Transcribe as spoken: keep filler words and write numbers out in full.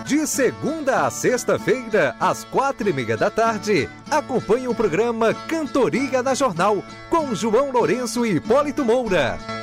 De segunda a sexta-feira, às quatro e meia da tarde, acompanhe o programa Cantoria na Jornal, com João Lourenço e Hipólito Moura.